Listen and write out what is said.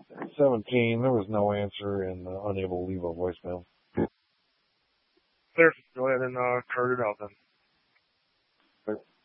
17, there was no answer and unable to leave a voicemail. Clear. Go ahead and card it out then.